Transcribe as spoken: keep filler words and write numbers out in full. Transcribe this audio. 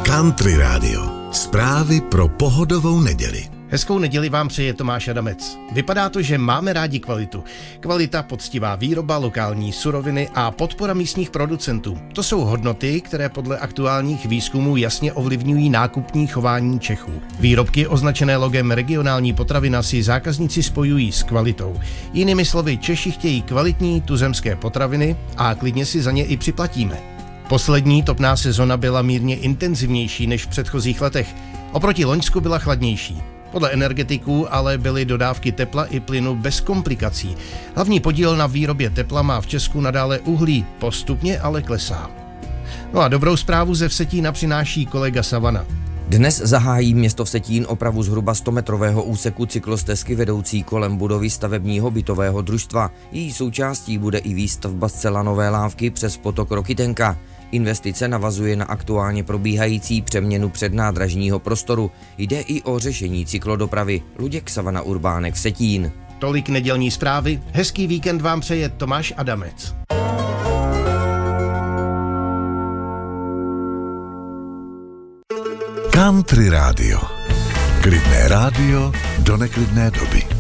Country Radio. Zprávy pro pohodovou neděli. Hezkou neděli vám přeje Tomáš Adamec. Vypadá to, že máme rádi kvalitu. Kvalita, poctivá výroba, lokální suroviny a podpora místních producentů. To jsou hodnoty, které podle aktuálních výzkumů jasně ovlivňují nákupní chování Čechů. Výrobky označené logem regionální potravina si zákazníci spojují s kvalitou. Jinými slovy, Češi chtějí kvalitní tuzemské potraviny a klidně si za ně i připlatíme. Poslední topná sezona byla mírně intenzivnější než v předchozích letech. Oproti loňsku byla chladnější. Podle energetiků ale byly dodávky tepla i plynu bez komplikací. Hlavní podíl na výrobě tepla má v Česku nadále uhlí, postupně ale klesá. No a dobrou zprávu ze Vsetína přináší kolega Savana. Dnes zahájí město Vsetín opravu zhruba stometrového úseku cyklostezky vedoucí kolem budovy stavebního bytového družstva. Její součástí bude i výstavba zcela nové lávky přes potok Rokytenka. Investice navazuje na aktuálně probíhající přeměnu přednádražního prostoru. Jde i o řešení cyklodopravy. Luděk, Savana, Urbánek, Vsetín. Tolik nedělní zprávy. Hezký víkend vám přeje Tomáš Adamec. Country Radio. Klidné rádio do neklidné doby.